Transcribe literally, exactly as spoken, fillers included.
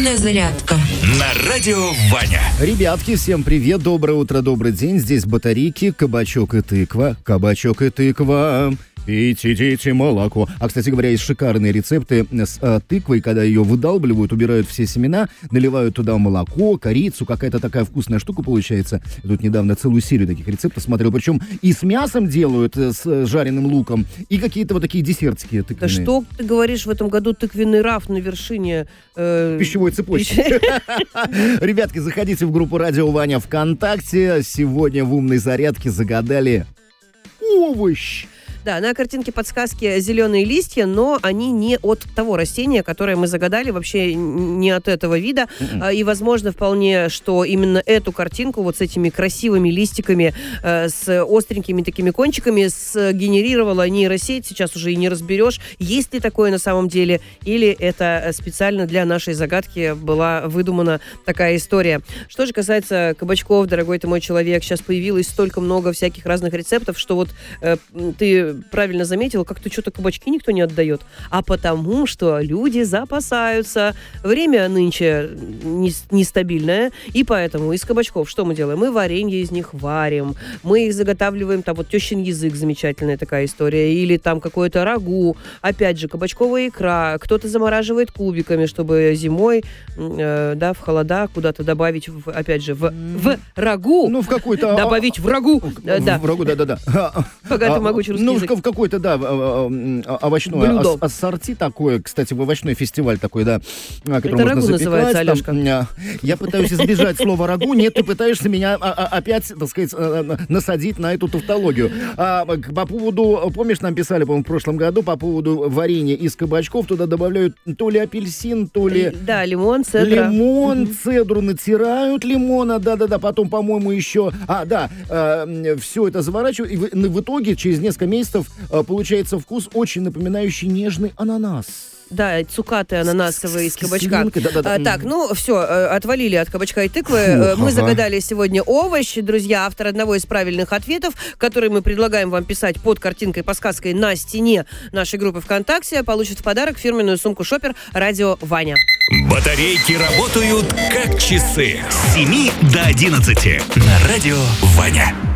Умная зарядка на радио Ваня. Ребятки, всем привет, доброе утро, добрый день. Здесь батарейки, кабачок и тыква. Кабачок и тыква. Пейте, идите, молоко. А, кстати говоря, есть шикарные рецепты с а, тыквой, когда ее выдалбливают, убирают все семена, наливают туда молоко, корицу, какая-то такая вкусная штука получается. Я тут недавно целую серию таких рецептов смотрел, причем и с мясом делают, с жареным луком, и какие-то вот такие десертские тыквенные. Да что ты говоришь, в этом году тыквенный раф на вершине... Э... пищевой цепочки. Ребятки, заходите в группу Радио Ваня ВКонтакте. Сегодня в умной зарядке загадали овощ. Да, на картинке подсказки зеленые листья, но они не от того растения, которое мы загадали, вообще не от этого вида. Mm-hmm. И, возможно, вполне, что именно эту картинку вот с этими красивыми листиками, э, с остренькими такими кончиками сгенерировала нейросеть. Сейчас уже и не разберешь, есть ли такое на самом деле, или это специально для нашей загадки была выдумана такая история. Что же касается кабачков, дорогой ты мой человек, сейчас появилось столько много всяких разных рецептов, что вот э, ты правильно заметил, как-то что-то кабачки никто не отдает. А потому, что люди запасаются. Время нынче нестабильное, и поэтому из кабачков что мы делаем? Мы варенье из них варим, мы их заготавливаем, там вот тещин язык, замечательная такая история, или там какое-то рагу, опять же, кабачковая икра, кто-то замораживает кубиками, чтобы зимой, э, да, в холода куда-то добавить, в, опять же, в, в рагу. Ну, в какой-то... Добавить в рагу. В, да. в рагу, да-да-да. Богатый могучий русский ну, язык. в какой-то, да, овощное ас- ассорти такое, кстати, в овощной фестиваль такой, да, который это можно рагу запекать. Называется, Алешка. Там, я пытаюсь избежать слова рагу, нет, ты пытаешься меня опять, так сказать, насадить на эту тавтологию. А, по поводу, помнишь, нам писали, по-моему, в прошлом году, по поводу варенья из кабачков, туда добавляют то ли апельсин, то ли... Да, лимон, цедра. Лимон, цедру натирают лимона, да-да-да, потом, по-моему, еще... А, да, э, все это заворачивают, и в, в итоге через несколько месяцев э, получается вкус, очень напоминающий нежный ананас. Да, цукаты ананасовые из кабачка. Да, да, да. А, так, ну все, отвалили от кабачка и тыквы. Фу, мы ага. загадали сегодня овощ. Друзья, автор одного из правильных ответов, который мы предлагаем вам писать под картинкой, подсказкой на стене нашей группы ВКонтакте, получит в подарок фирменную сумку «Шопер» «Радио Ваня». Батарейки работают как часы с семи до одиннадцати на радио Ваня.